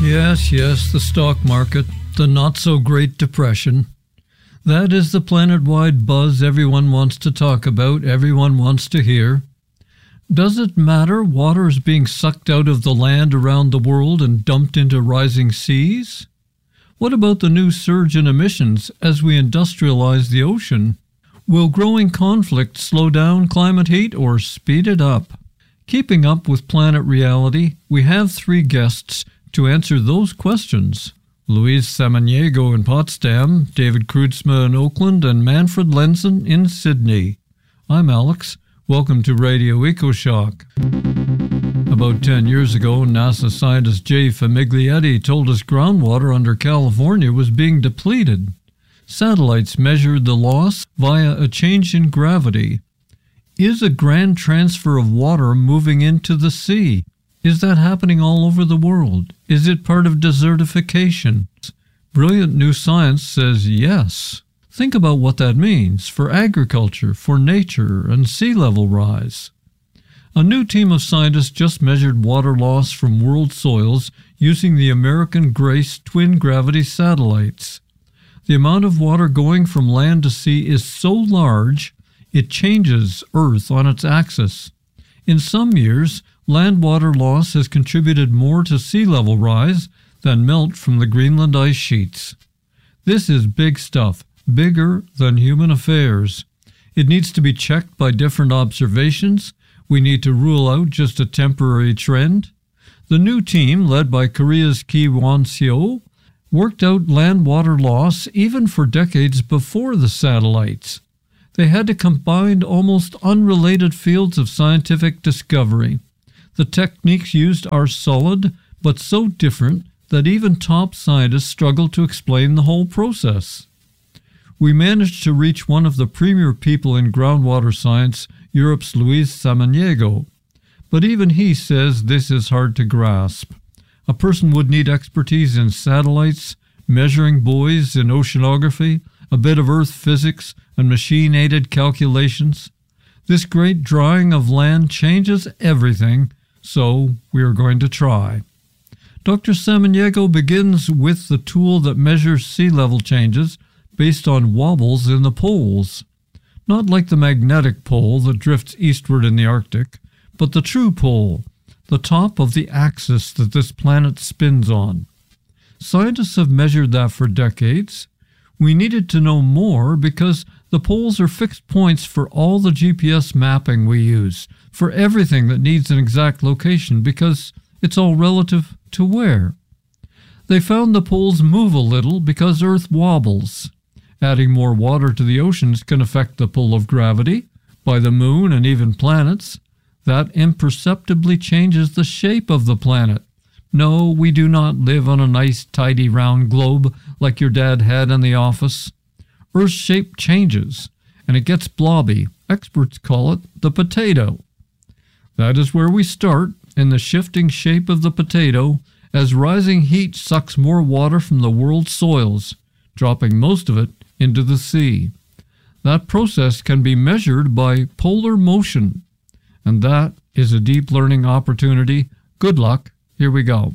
Yes, the stock market, the not-so-great depression. That is the planet-wide buzz everyone wants to talk about, everyone wants to hear. Does it matter water is being sucked out of the land around the world and dumped into rising seas? What about the new surge in emissions as we industrialize the ocean? Will growing conflict slow down climate heat or speed it up? Keeping up with planet reality, we have 3 guests to answer those questions. Luis Samaniego in Potsdam, David Kreutzma in Oakland, and Manfred Lenzen in Sydney. I'm Alex. Welcome to Radio EcoShock. About 10 years ago, NASA scientist Jay Famiglietti told us groundwater under California was being depleted. Satellites measured the loss via a change in gravity. Is a grand transfer of water moving into the sea? Is that happening all over the world? Is it part of desertification? Brilliant New Science says yes. Think about what that means for agriculture, for nature, and sea level rise. A new team of scientists just measured water loss from world soils using the American Grace twin gravity satellites. The amount of water going from land to sea is so large, it changes Earth on its axis. In some years, land water loss has contributed more to sea level rise than melt from the Greenland ice sheets. This is big stuff, bigger than human affairs. It needs to be checked by different observations. We need to rule out just a temporary trend. The new team, led by Korea's Ki Won-seo, worked out land water loss even for decades before the satellites. They had to combine almost unrelated fields of scientific discovery. The techniques used are solid, but so different that even top scientists struggle to explain the whole process. We managed to reach one of the premier people in groundwater science, Europe's Luis Samaniego. But even he says this is hard to grasp. A person would need expertise in satellites, measuring buoys in oceanography, a bit of earth physics, and machine-aided calculations. This great drying of land changes everything, so we are going to try. Dr. Samaniego begins with the tool that measures sea level changes based on wobbles in the poles. Not like the magnetic pole that drifts eastward in the Arctic, but the true pole, the top of the axis that this planet spins on. Scientists have measured that for decades. We needed to know more because the poles are fixed points for all the GPS mapping we use, for everything that needs an exact location, because it's all relative to where. They found the poles move a little because Earth wobbles. Adding more water to the oceans can affect the pull of gravity by the moon and even planets. That imperceptibly changes the shape of the planet. No, we do not live on a nice, tidy, round globe like your dad had in the office. Earth's shape changes, and it gets blobby. Experts call it the potato. That is where we start, in the shifting shape of the potato, as rising heat sucks more water from the world's soils, dropping most of it into the sea. That process can be measured by polar motion, and that is a deep learning opportunity. Good luck. Here we go.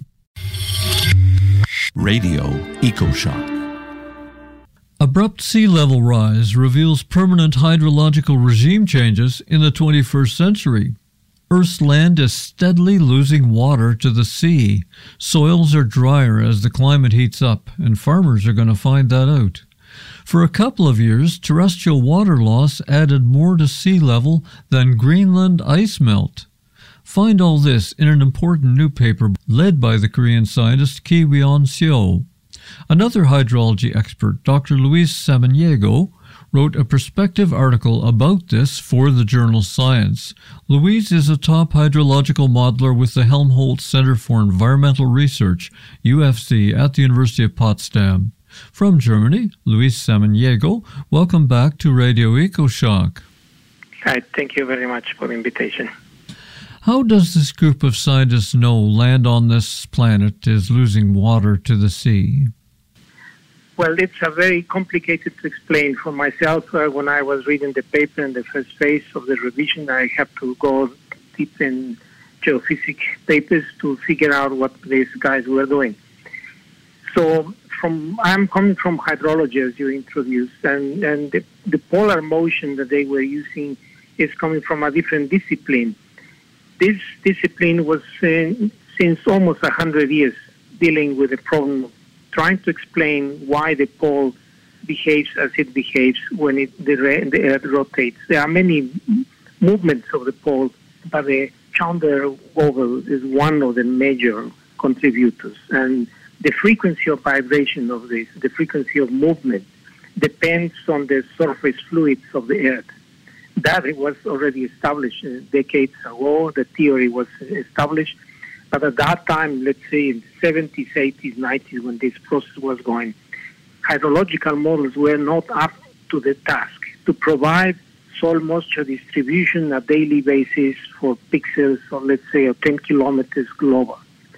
Radio EcoShock. Abrupt sea level rise reveals permanent hydrological regime changes in the 21st century. Earth's land is steadily losing water to the sea. Soils are drier as the climate heats up, and farmers are going to find that out. For a couple of years, terrestrial water loss added more to sea level than Greenland ice melt. Find all this in an important new paper led by the Korean scientist Ki Won-seo. Another hydrology expert, Dr. Luis Samaniego, wrote a perspective article about this for the journal Science. Luis is a top hydrological modeler with the Helmholtz Center for Environmental Research, UFC, at the University of Potsdam. From Germany, Luis Samaniego, welcome back to Radio EcoShock. Hi, thank you very much for the invitation. How does this group of scientists know land on this planet is losing water to the sea? Well, it's very complicated to explain. For myself, when I was reading the paper in the first phase of the revision, I had to go deep in geophysics papers to figure out what these guys were doing. So I'm coming from hydrology, as you introduced, and the polar motion that they were using is coming from a different discipline. This discipline was since almost 100 years dealing with the problem of trying to explain why the pole behaves as it behaves when the Earth rotates. There are many movements of the pole, but the Chandler wobble is one of the major contributors. And the frequency of vibration of this, the frequency of movement, depends on the surface fluids of the Earth. That it was already established decades ago. The theory was established. But at that time, let's say in the 70s, 80s, 90s, when this process was going, hydrological models were not up to the task to provide soil moisture distribution on a daily basis for pixels, or let's say 10 kilometers global.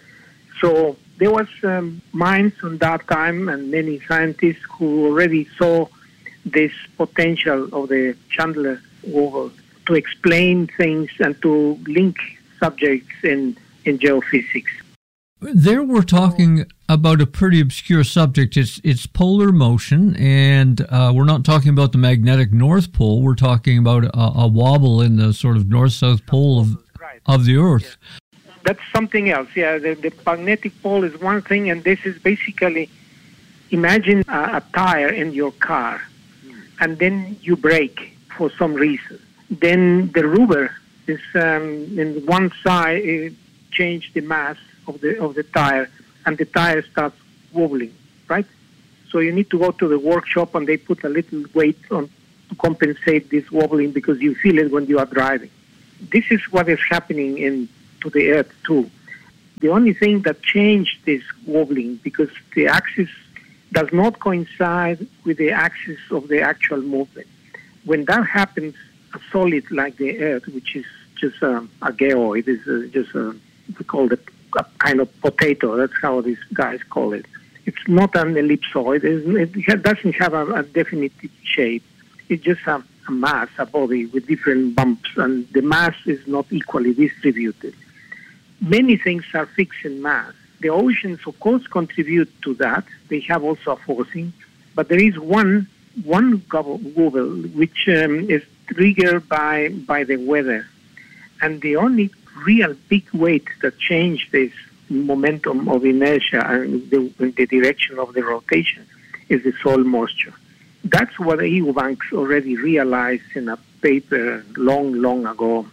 So there was minds on that time and many scientists who already saw this potential of the Chandler wobble to explain things and to link subjects in geophysics. There we're talking about a pretty obscure subject. It's polar motion, and we're not talking about the magnetic North Pole. We're talking about a wobble in the sort of north-south pole of the Earth. Yeah. That's something else. Yeah, the magnetic pole is one thing, and this is basically, imagine a tire in your car, and then you brake for some reason. Then the rubber is in one side change the mass of the tire, and the tire starts wobbling, right? So you need to go to the workshop, and they put a little weight on to compensate this wobbling, because you feel it when you are driving. This is what is happening to the Earth too. The only thing that changed this wobbling, because the axis does not coincide with the axis of the actual movement. When that happens, a solid like the Earth, which is just a geoid, we call it a kind of potato. That's how these guys call it. It's not an ellipsoid. It doesn't have a definite shape. It's just a mass, a body with different bumps, and the mass is not equally distributed. Many things are fixed in mass. The oceans, of course, contribute to that. They have also a forcing, but there is one wobble which is triggered by the weather, and the only real big weight that changed this momentum of inertia and the direction of the rotation is the soil moisture. That's what Eubanks already realized in a paper long ago.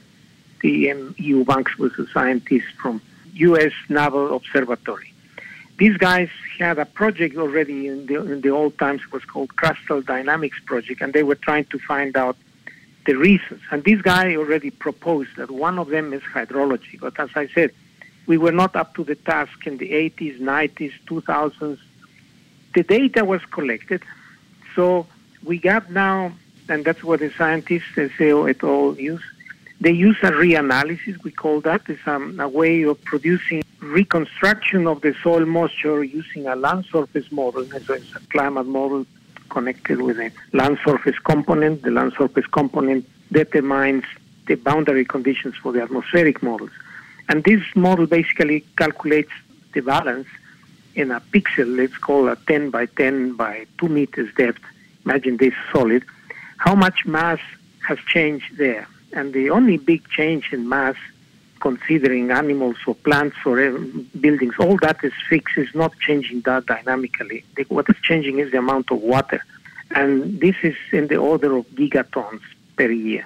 Eubanks was a scientist from U.S. Naval Observatory. These guys had a project already in the old times. It was called Crustal Dynamics Project, and they were trying to find out the reasons. And this guy already proposed that one of them is hydrology. But as I said, we were not up to the task in the 80s, 90s, 2000s. The data was collected. So we got now, and that's what the scientists, SEO et al. Use. They use a reanalysis, we call that. It's a way of producing reconstruction of the soil moisture using a land surface model. So it's a climate model connected with a land surface component. The land surface component determines the boundary conditions for the atmospheric models. And this model basically calculates the balance in a pixel. Let's call a 10 by 10 by 2 meters depth. Imagine this solid. How much mass has changed there? And the only big change in mass, considering animals or plants or buildings, all that is fixed, is not changing that dynamically. What is changing is the amount of water. And this is in the order of gigatons per year.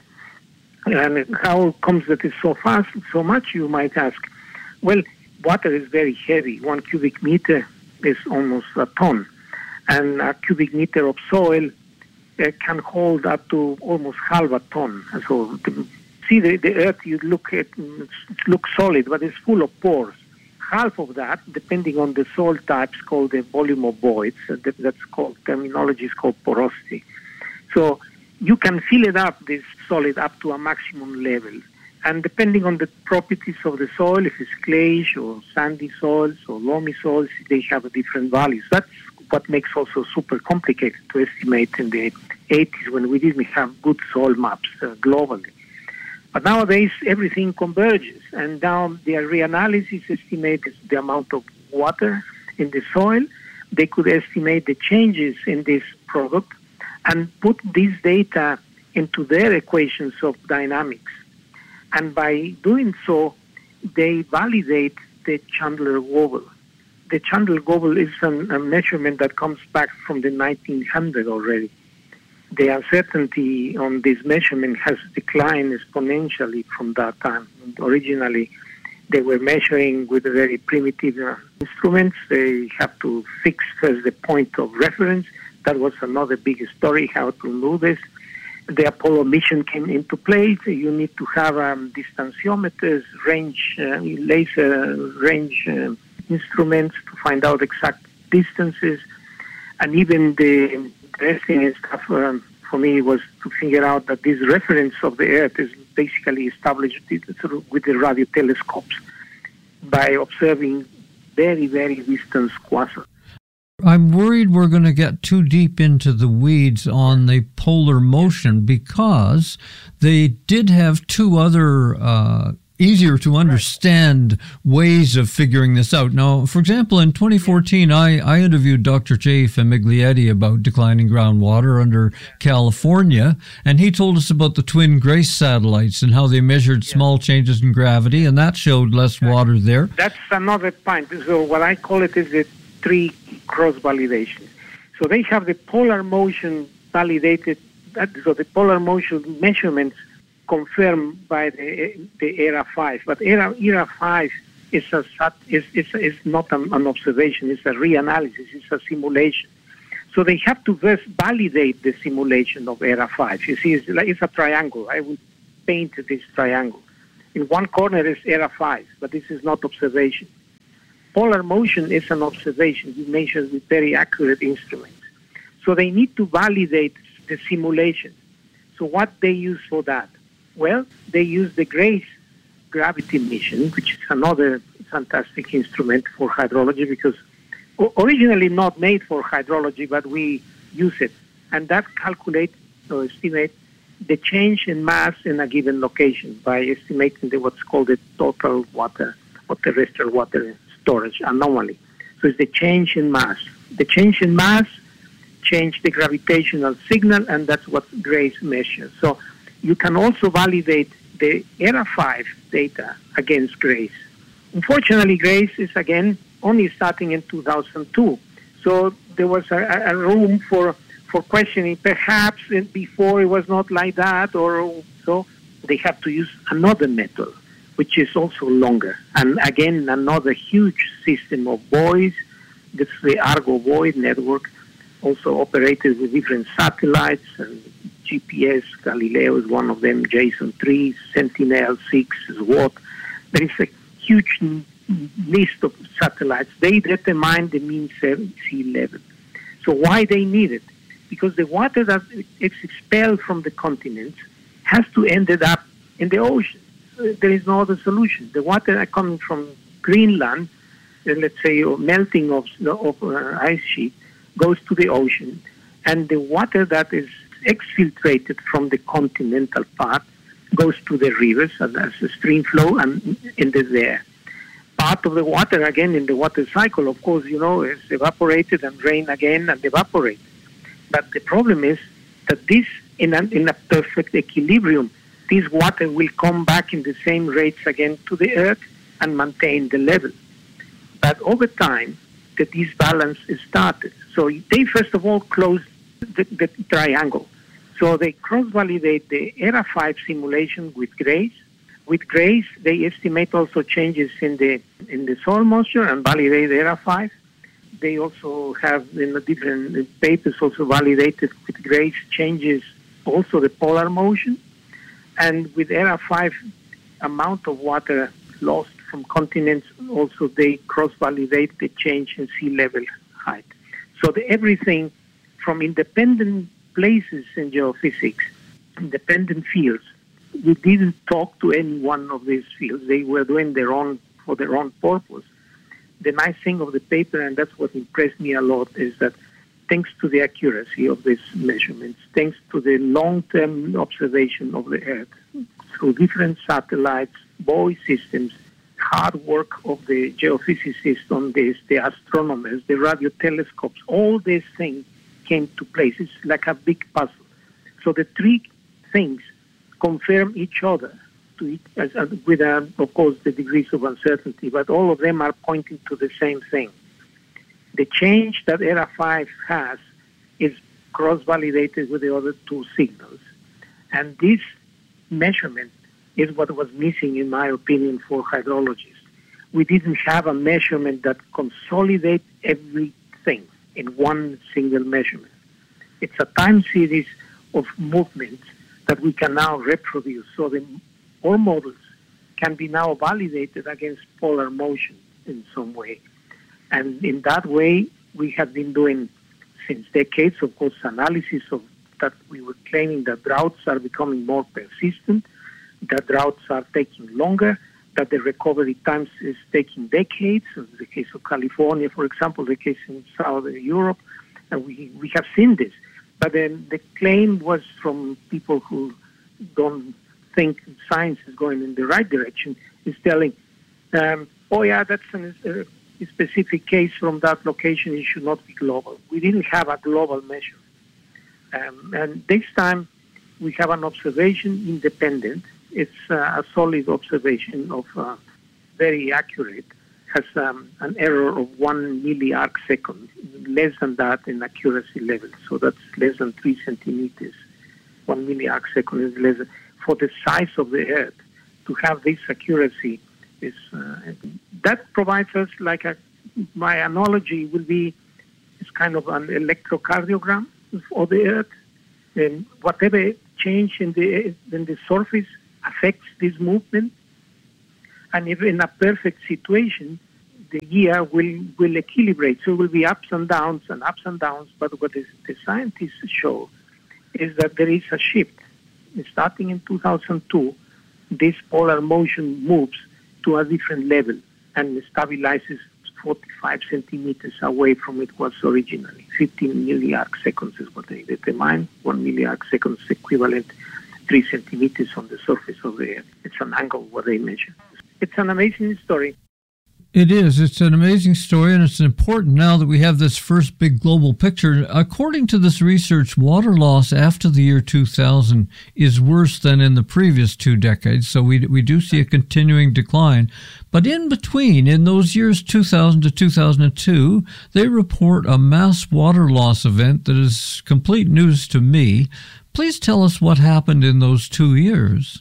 And how comes that it's so fast, so much, you might ask? Well, water is very heavy. 1 cubic meter is almost a ton. And a cubic meter of soil can hold up to almost half a ton. And so, see the Earth, you look at, it looks solid, but it's full of pores. Half of that, depending on the soil types, called the volume of voids. That's called, terminology is called porosity. So you can fill it up, this solid, up to a maximum level. And depending on the properties of the soil, if it's clayish or sandy soils or loamy soils, they have different values. That's what makes also super complicated to estimate in the 80s when we didn't have good soil maps globally. But nowadays, everything converges, and now the reanalysis estimates the amount of water in the soil, they could estimate the changes in this product and put this data into their equations of dynamics. And by doing so, they validate the Chandler-Wobble. The Chandler-Wobble is a measurement that comes back from the 1900 already. The uncertainty on this measurement has declined exponentially from that time. Originally, they were measuring with very primitive instruments. They have to fix first the point of reference. That was another big story, how to do this. The Apollo mission came into place. You need to have distanciometers, laser range instruments to find out exact distances. And even the interesting stuff for me was to figure out that this reference of the Earth is basically established with the radio telescopes by observing very, very distant quasars. I'm worried we're going to get too deep into the weeds on the polar motion because they did have two other easier to understand ways of figuring this out. Now, for example, in 2014, I interviewed Dr. Jay Famiglietti about declining groundwater under California, and he told us about the twin GRACE satellites and how they measured small changes in gravity, and that showed less water there. That's another point. So what I call it is the three cross-validations. So they have the polar motion validated, so the polar motion measurements confirmed by the ERA 5. But ERA 5 is not an observation, it's a reanalysis, it's a simulation. So they have to first validate the simulation of ERA 5. You see, it's a triangle. I will paint this triangle. In one corner is ERA 5, but this is not observation. Polar motion is an observation. You measure with very accurate instruments. So they need to validate the simulation. So what they use for that? Well, they use the GRACE gravity mission, which is another fantastic instrument for hydrology because originally not made for hydrology, but we use it. And that calculates or estimates the change in mass in a given location by estimating what's called the total water or terrestrial water storage anomaly. So it's the change in mass. The change in mass change the gravitational signal, and that's what GRACE measures. So you can also validate the ERA 5 data against GRACE. Unfortunately, GRACE is, again, only starting in 2002. So there was a room for questioning. Perhaps before it was not like that, or so they have to use another method, which is also longer. And again, another huge system of buoys. That's the Argo buoy network, also operated with different satellites, and GPS, Galileo is one of them, Jason 3, Sentinel-6, SWOT. There is a huge list of satellites. They determine the mean sea level. So why they need it? Because the water that is expelled from the continents has to end up in the ocean. There is no other solution. The water coming from Greenland, let's say melting of ice sheet, goes to the ocean. And the water that is exfiltrated from the continental part goes to the rivers as a stream flow and ended there. Part of the water, again, in the water cycle, of course, is evaporated and rain again and evaporate. But the problem is that this, in a perfect equilibrium, this water will come back in the same rates again to the earth and maintain the level. But over time, the disbalance is started. So they first of all close the triangle. So they cross-validate the ERA 5 simulation with GRACE. With GRACE, they estimate also changes in the soil moisture and validate ERA 5. They also have in the different papers also validated with GRACE changes also the polar motion. And with ERA 5, amount of water lost from continents, also they cross-validate the change in sea level height. So everything from independent places in geophysics, independent fields. We didn't talk to any one of these fields. They were doing for their own purpose. The nice thing of the paper, and that's what impressed me a lot, is that thanks to the accuracy of these measurements, thanks to the long-term observation of the Earth through different satellites, buoy systems, hard work of the geophysicists on this, the astronomers, the radio telescopes, all these things came to place. It's like a big puzzle. So the three things confirm each other with, of course, the degrees of uncertainty, but all of them are pointing to the same thing. The change that ERA 5 has is cross-validated with the other two signals. And this measurement is what was missing, in my opinion, for hydrologists. We didn't have a measurement that consolidates everything in one single measurement. It's a time series of movements that we can now reproduce. So our models can be now validated against polar motion in some way. And in that way, we have been doing, since decades, of course, analysis of that. We were claiming that droughts are becoming more persistent, that droughts are taking longer, that the recovery times is taking decades. In the case of California, for example, the case in Southern Europe, and we have seen this. But then the claim was from people who don't think science is going in the right direction, is telling, oh yeah, that's a specific case from that location, it should not be global. We didn't have a global measure. And this time we have an observation independent. It's a solid observation of very accurate, has an error of 1 milliarc second, less than that in accuracy level. So that's less than 3 centimeters. 1 milliarc second is less than, for the size of the Earth. To have this accuracy is that provides us like my analogy will be, it's kind of an electrocardiogram for the Earth, and whatever change in the surface affects this movement. And if in a perfect situation, the year will equilibrate. So it will be ups and downs. But what the scientists show is that there is a shift. Starting in 2002, this polar motion moves to a different level and stabilizes 45 centimeters away from it was originally. 15 milliarc seconds is what they determine. 1 milliarc seconds equivalent 3 centimeters on the surface of the Earth. It's an angle what they measure. It's an amazing story. It is. It's an amazing story, and it's important now that we have this first big global picture. According to this research, water loss after the year 2000 is worse than in the previous 2 decades, so we do see a continuing decline. But in between, in those years 2000 to 2002, they report a mass water loss event that is complete news to me. Please tell us what happened in those 2 years.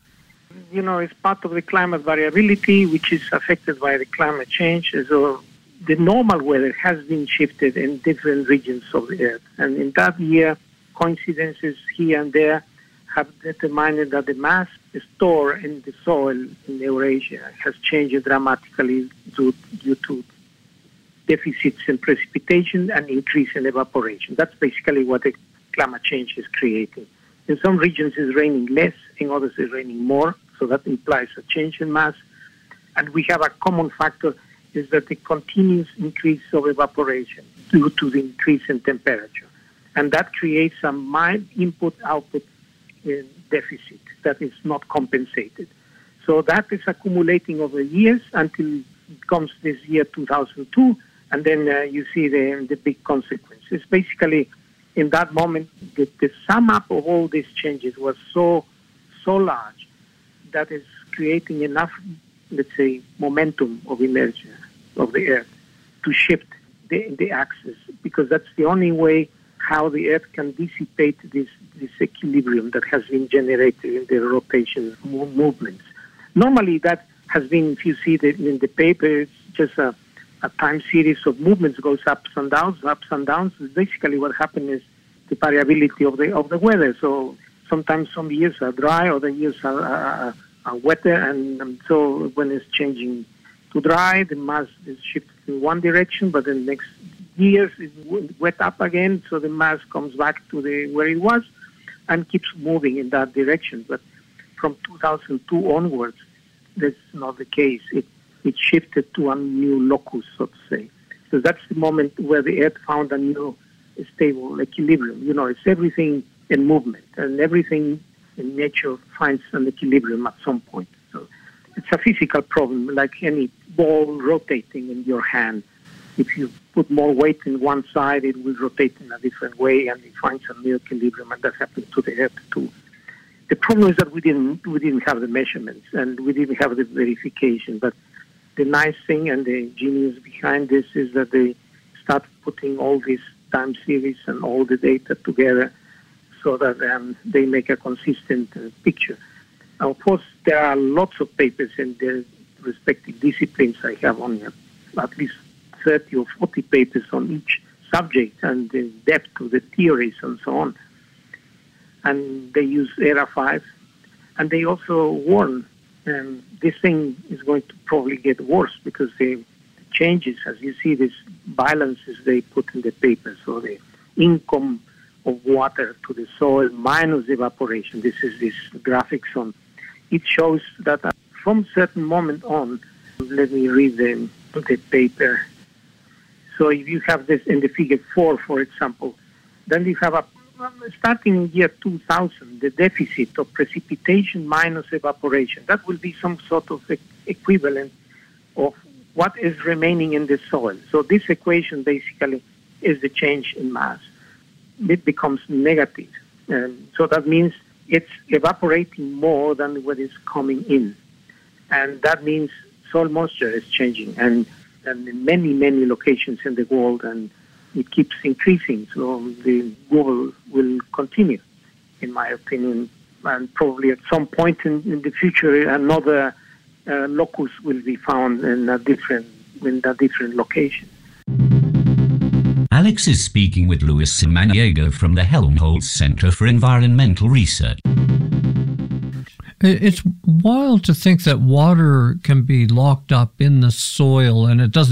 You know, it's part of the climate variability, which is affected by the climate change. So the normal weather has been shifted in different regions of the Earth. And in that year, coincidences here and there have determined that the mass stored in the soil in Eurasia has changed dramatically due to deficits in precipitation and increase in evaporation. That's basically what the climate change is creating. In some regions it's raining less, in others it's raining more. So that implies a change in mass. And we have a common factor is that the continuous increase of evaporation due to the increase in temperature. And that creates a mild input-output deficit that is not compensated. So that is accumulating over years until it comes this year 2002, and then you see the big consequences. Basically, in that moment, the sum up of all these changes was so large that is creating enough, let's say, momentum of inertia of the Earth to shift the axis, because that's the only way how the Earth can dissipate this equilibrium that has been generated in the rotation movements. Normally, that has been, if you see that in the paper, it's just a time series of movements, goes ups and downs. Basically, what happens is the variability of the weather. So sometimes some years are dry, other years are wetter, and so when it's changing to dry, the mass is shifted in one direction, but then next years it's wet up again, so the mass comes back to where it was and keeps moving in that direction. But from 2002 onwards, that's not the case. It shifted to a new locus, so to say. So that's the moment where the Earth found a new stable equilibrium. You know, it's everything in movement, and everything in nature finds an equilibrium at some point. So it's a physical problem, like any ball rotating in your hand. If you put more weight in one side, it will rotate in a different way, and it finds a new equilibrium, and that happens to the Earth too. The problem is that we didn't have the measurements, and we didn't have the verification. But the nice thing and the genius behind this is that they start putting all these time series and all the data together so that they make a consistent picture. Now, of course, there are lots of papers in their respective disciplines. I have only at least 30 or 40 papers on each subject and the depth of the theories and so on. And they use ERA 5. And they also warn this thing is going to probably get worse because the changes, as you see, these balances they put in the paper. So the income of water to the soil minus evaporation. This is this graphics on. It shows that from a certain moment on, let me read the paper. So if you have this in the figure 4, for example, then you have starting in year 2000, the deficit of precipitation minus evaporation. That will be some sort of equivalent of what is remaining in the soil. So this equation basically is the change in mass. It becomes negative. So that means it's evaporating more than what is coming in. And that means soil moisture is changing and in many, many locations in the world, and it keeps increasing. So the war will continue, in my opinion, and probably at some point in the future, another locus will be found in a different location. Alex is speaking with Luis Samaniego from the Helmholtz Center for Environmental Research. It's wild to think that water can be locked up in the soil and it doesn't